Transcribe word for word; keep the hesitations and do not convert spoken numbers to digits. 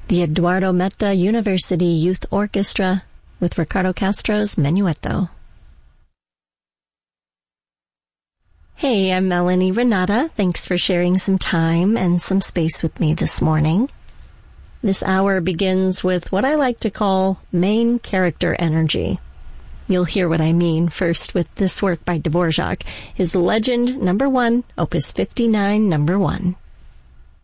the Eduardo Metta University Youth Orchestra with Ricardo Castro's Menuetto. Hey, I'm Melanie Renata. Thanks for sharing some time and some space with me this morning. This hour begins with what I like to call main character energy. You'll hear what I mean first with this work by Dvorak, his Legend Number One, Opus fifty-nine, Number One.